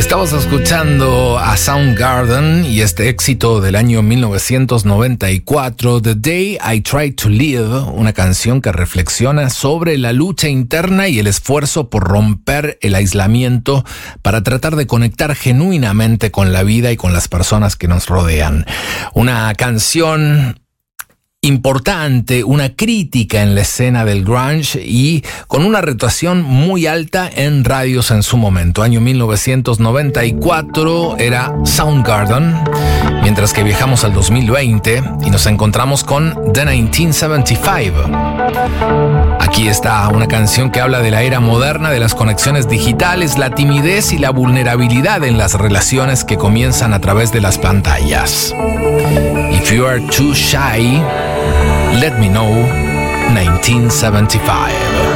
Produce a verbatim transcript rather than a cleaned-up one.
Estamos escuchando a Soundgarden y este éxito del año mil novecientos noventa y cuatro, The Day I Tried to Live, una canción que reflexiona sobre la lucha interna y el esfuerzo por romper el aislamiento para tratar de conectar genuinamente con la vida y con las personas que nos rodean. Una canción importante, una crítica en la escena del grunge y con una rotación muy alta en radios en su momento. Año mil novecientos noventa y cuatro era Soundgarden, mientras que viajamos al dos mil veinte y nos encontramos con The mil novecientos setenta y cinco. Aquí está una canción que habla de la era moderna, de las conexiones digitales, la timidez y la vulnerabilidad en las relaciones que comienzan a través de las pantallas. If you are too shy, let me know, mil novecientos setenta y cinco.